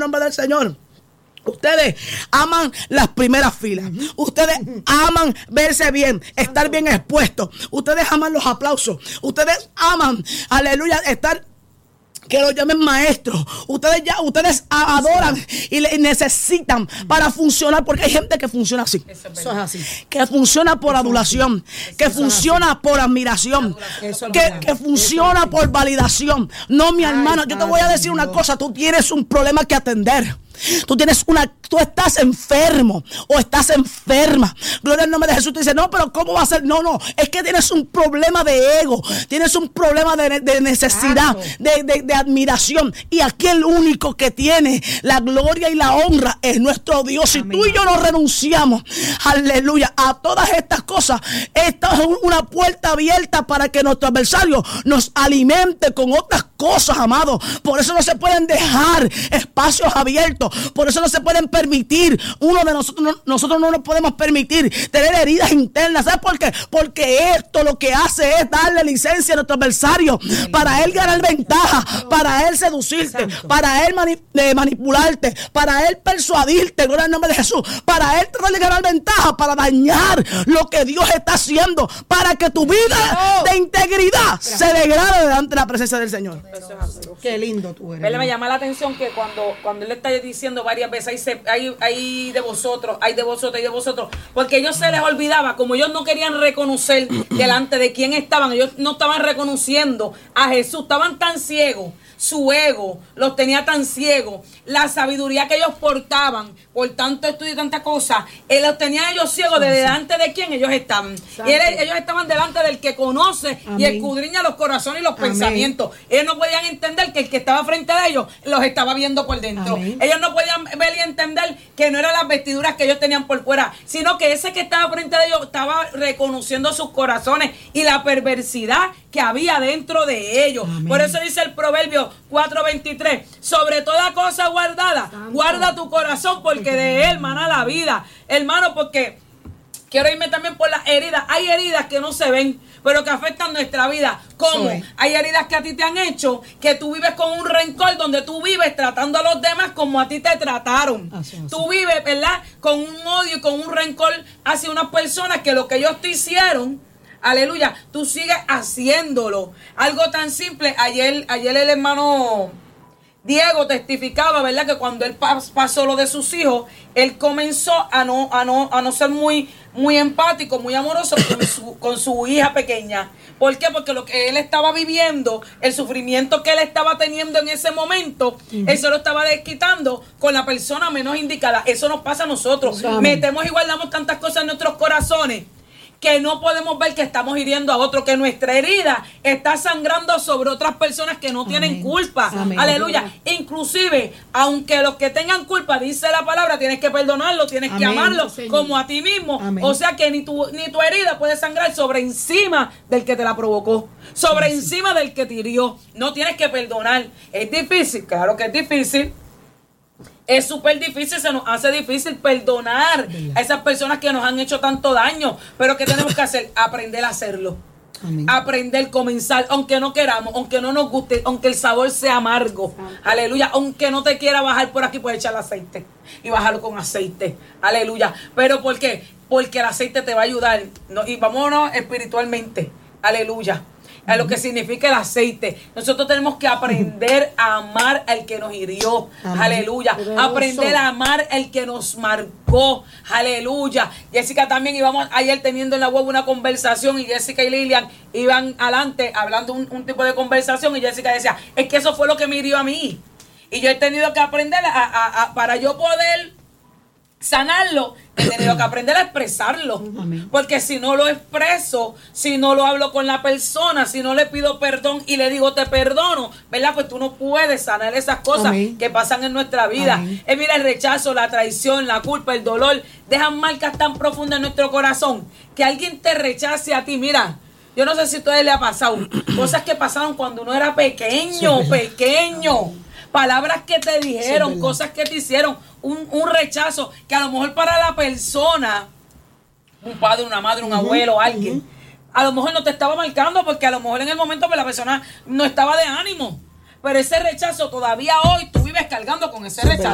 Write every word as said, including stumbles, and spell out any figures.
nombre del Señor. Ustedes aman las primeras filas. Ustedes aman verse bien, estar bien expuestos. Ustedes aman los aplausos. Ustedes aman, aleluya, estar... que lo llamen maestro. Ustedes ya, ustedes adoran y le necesitan para funcionar, porque hay gente que funciona así. Eso es así. Que funciona por adulación, que funciona por admiración, que, que funciona por validación. No, mi hermano, yo te voy a decir una cosa, tú tienes un problema que atender. Tú tienes una, tú estás enfermo o estás enferma. Gloria al nombre de Jesús. Tú dices, no, pero ¿cómo va a ser? No, no, es que tienes un problema de ego, tienes un problema de, de necesidad, de, de, de admiración. Y aquí el único que tiene la gloria y la honra es nuestro Dios. Si tú y yo no renunciamos, aleluya, a todas estas cosas, esta es una puerta abierta para que nuestro adversario nos alimente con otras cosas, amados. Por eso no se pueden dejar espacios abiertos. Por eso no se pueden permitir, uno de nosotros no, nosotros no nos podemos permitir tener heridas internas. ¿Sabes por qué? Porque esto lo que hace es darle licencia a nuestro adversario para él ganar ventaja, para él seducirte, Santo. Para él mani eh, manipularte, para él persuadirte, gloria al nombre de Jesús, para él tratar de ganar ventaja, para dañar lo que Dios está haciendo, para que tu vida de integridad se degrade delante de la presencia del Señor. Qué lindo tú eres. Él me llama la atención que cuando, cuando él está diciendo varias veces, hay, hay, hay de vosotros, hay de vosotros, hay de vosotros, porque ellos se les olvidaba, como ellos no querían reconocer delante de quién estaban, ellos no estaban reconociendo a Jesús, estaban tan ciegos, su ego los tenía tan ciegos, la sabiduría que ellos portaban, por tanto estudio y tanta cosa, él los tenía ellos ciegos de delante de quién ellos estaban. Y él, ellos estaban delante del que conoce Amén. Y escudriña los corazones y los Amén. Pensamientos. Ellos no podían entender que el que estaba frente a ellos los estaba viendo por dentro. Amén. Ellos no podían ver y entender que no eran las vestiduras que ellos tenían por fuera, sino que ese que estaba frente a ellos estaba reconociendo sus corazones y la perversidad que había dentro de ellos. Amén. Por eso dice el Proverbio cuatro veintitrés, sobre toda cosa guardada, Santo. Guarda tu corazón porque de él mana la vida. Hermano, porque quiero irme también por las heridas. Hay heridas que no se ven, pero que afectan nuestra vida. ¿Cómo? Sí. Hay heridas que a ti te han hecho, que tú vives con un rencor, donde tú vives tratando a los demás como a ti te trataron. Así, así. Tú vives, ¿verdad?, con un odio y con un rencor hacia unas personas que lo que ellos te hicieron, aleluya, tú sigues haciéndolo. Algo tan simple, ayer, ayer el hermano Diego testificaba, ¿verdad?, que cuando él pasó lo de sus hijos, él comenzó a no, a no, a no ser muy, muy empático, muy amoroso con su, con su hija pequeña. ¿Por qué? Porque lo que él estaba viviendo, el sufrimiento que él estaba teniendo en ese momento, uh-huh. él se lo estaba desquitando con la persona menos indicada. Eso nos pasa a nosotros. Uh-huh. Metemos y guardamos tantas cosas en nuestros corazones que no podemos ver que estamos hiriendo a otro, que nuestra herida está sangrando sobre otras personas que no Amén. Tienen culpa. Amén. Aleluya. Inclusive, aunque los que tengan culpa, dice la palabra, tienes que perdonarlo, tienes Amén. Que amarlo sí, como a ti mismo. Amén. O sea que ni tu, ni tu herida puede sangrar sobre encima del que te la provocó, sobre sí. encima del que te hirió. No tienes que perdonar. Es difícil, claro que es difícil. Es súper difícil, se nos hace difícil perdonar a esas personas que nos han hecho tanto daño. Pero ¿qué tenemos que hacer? Aprender a hacerlo. Amén. Aprender, comenzar, aunque no queramos, aunque no nos guste, aunque el sabor sea amargo. Amén. Aleluya. Aunque no te quiera bajar por aquí, puedes echar aceite y bajarlo con aceite. Aleluya. ¿Pero por qué? Porque el aceite te va a ayudar. ¿No? Y vámonos espiritualmente. Aleluya. A lo que significa el aceite. Nosotros tenemos que aprender a amar al que nos hirió. Amén. Aleluya. Aprender a amar al que nos marcó. Aleluya. Jessica también íbamos ayer teniendo en la web una conversación y Jessica y Lilian iban adelante hablando un, un tipo de conversación y Jessica decía, es que eso fue lo que me hirió a mí. Y yo he tenido que aprender a, a, a, para yo poder sanarlo, he tenido que aprender a expresarlo. Amén. Porque si no lo expreso, si no lo hablo con la persona, si no le pido perdón y le digo te perdono, ¿verdad? Pues tú no puedes sanar esas cosas Amén. Que pasan en nuestra vida. Eh, mira, el rechazo, la traición, la culpa, el dolor, dejan marcas tan profundas en nuestro corazón que alguien te rechace a ti. Mira, yo no sé si a ustedes les ha pasado cosas que pasaron cuando uno era pequeño, sí, pequeño. Amén. Palabras que te dijeron, sí, cosas que te hicieron, un, un rechazo que a lo mejor para la persona, un padre, una madre, un uh-huh, abuelo, alguien, uh-huh. a lo mejor no te estaba marcando porque a lo mejor en el momento pues, la persona no estaba de ánimo. Pero ese rechazo todavía hoy tú vives cargando con ese rechazo.